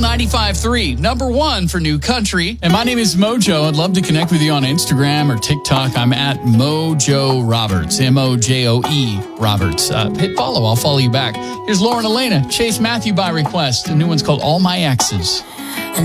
95.3, number one for new country. And my name is Mojo. I'd love to connect with you on Instagram or TikTok. I'm at Mojo Roberts, M-O-J-O-E Roberts. Hit follow. I'll follow you back. Here's Lauren Elena, Chase Matthew by request. The new one's called All My Exes.